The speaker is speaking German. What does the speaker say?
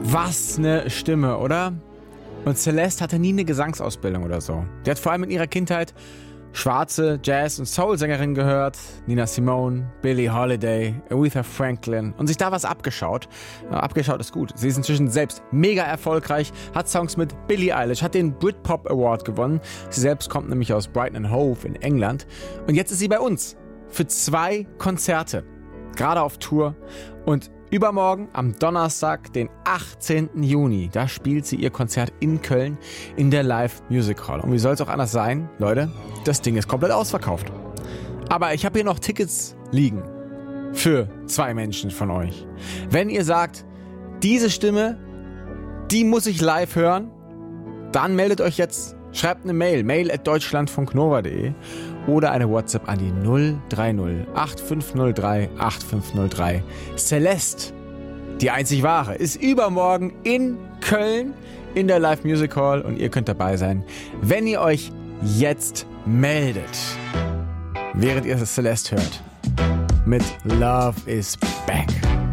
Was eine Stimme, oder? Und Celeste hatte nie eine Gesangsausbildung oder so. Die hat vor allem in ihrer Kindheit schwarze Jazz- und Soul-Sängerinnen gehört, Nina Simone, Billie Holiday, Aretha Franklin und sich da was abgeschaut. Abgeschaut ist gut. Sie ist inzwischen selbst mega erfolgreich, hat Songs mit Billie Eilish, hat den Britpop Award gewonnen. Sie selbst kommt nämlich aus Brighton and Hove in England. Und jetzt ist sie bei uns für 2 Konzerte, gerade auf Tour. Und übermorgen, am Donnerstag, den 18. Juni, da spielt sie ihr Konzert in Köln in der Live Music Hall. Und wie soll es auch anders sein, Leute? Das Ding ist komplett ausverkauft. Aber ich habe hier noch Tickets liegen für 2 Menschen von euch. Wenn ihr sagt, diese Stimme, die muss ich live hören, dann meldet euch jetzt, schreibt eine mail@deutschlandfunknova.de oder eine WhatsApp an die 030 8503 8503. Celeste, die einzig wahre, ist übermorgen in Köln in der Live Music Hall und ihr könnt dabei sein, wenn ihr euch jetzt meldet, während ihr Celeste hört, mit Love is Back.